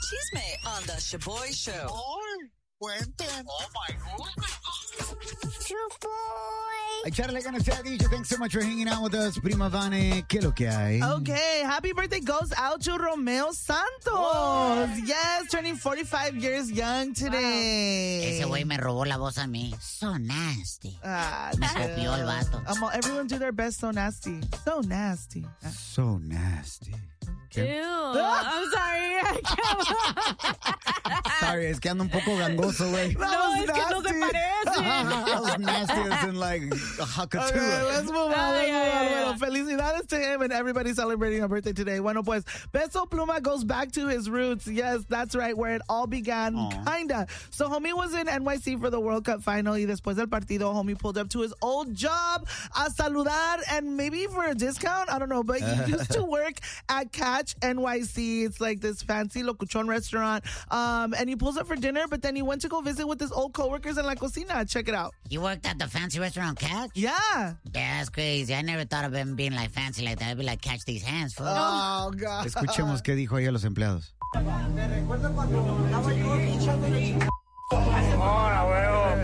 chisme on the Shaboy Show. Ay, cuenten. Oh my God. Ay, Charlie, ganas se ha dicho. Thanks so much for hanging out with us, Prima Vane. ¿Qué es lo que hay? Okay, happy birthday goes out to Romeo Santos. Whoa. Yes, turning 45 years young today. Ese güey me robó la voz a mí. So nasty. Me copió el vato. Everyone do their best. So nasty. So nasty. So nasty. Ew, I'm sorry. Sorry, es que ando un poco gangoso, güey. No, es que no se parece. That was nasty as in like a hakatua. Okay, let's move on. Bueno, felicidades to him and everybody celebrating a birthday today. Bueno, pues, Peso Pluma goes back to his roots. Yes, that's right, where it all began, kinda. So, homie was in NYC for the World Cup final y después del partido, homie pulled up to his old job a saludar and maybe for a discount, I don't know, but he used to work at Catch NYC. It's like this fancy locuchon restaurant. And he pulls up for dinner, but then he went to go visit with his old coworkers in La Cocina. Check it out. He worked at the fancy restaurant Catch? Yeah. Yeah, that's crazy. I never thought of him being like fancy like that. I'd be like, catch these hands, fool. Oh, God. Escuchemos qué dijo ahí a los empleados. Me recuerdo cuando estaba yo echándole. Hola, huevo.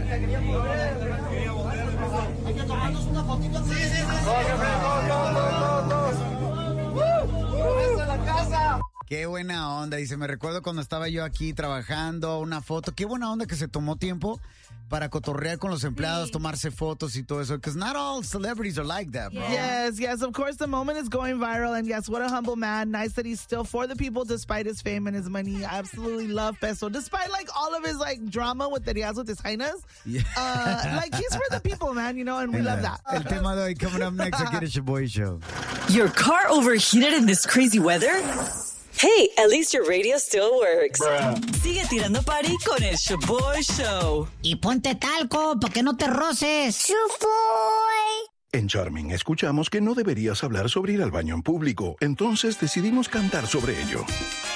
Hay que tomarnos una fotito. Sí. Qué buena onda. Dice, me recuerdo cuando estaba yo aquí trabajando, una foto. Qué buena onda que se tomó tiempo para cotorrear con los empleados, tomarse fotos y todo eso. Because not all celebrities are like that, bro. Yes. Of course, the moment is going viral. And yes, what a humble man. Nice that he's still for the people despite his fame and his money. I absolutely love Peso. Despite like all of his like drama with that he has with his highness. Yeah. Like he's for the people, man, you know, and we love that. El tema de hoy coming up next aquí en el Shaboy Show. Your car overheated in this crazy weather? Hey, at least your radio still works. Sigue tirando party con el Shaboy Show. Y ponte talco para que no te roces. Shaboy. En Charming escuchamos que no deberías hablar sobre ir al baño en público, entonces decidimos cantar sobre ello.